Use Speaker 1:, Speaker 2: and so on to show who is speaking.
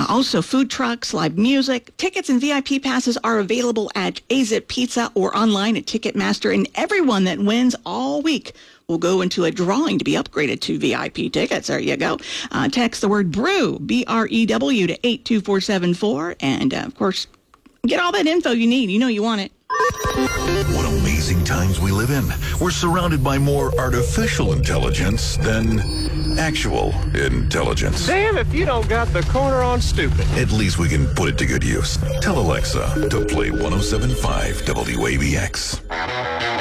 Speaker 1: Also, food trucks, live music, tickets, and VIP passes are available at AZIP Pizza or online at Ticketmaster. And everyone that wins all week will go into a drawing to be upgraded to VIP tickets. There you go. Text the word BREW, BREW, to 82474. And, of course, get all that info you need. You know you want it.
Speaker 2: What amazing times we live in. We're surrounded by more artificial intelligence than actual intelligence.
Speaker 3: Damn if you don't got the corner on stupid.
Speaker 2: At least we can put it to good use. Tell Alexa to play 107.5 WABX.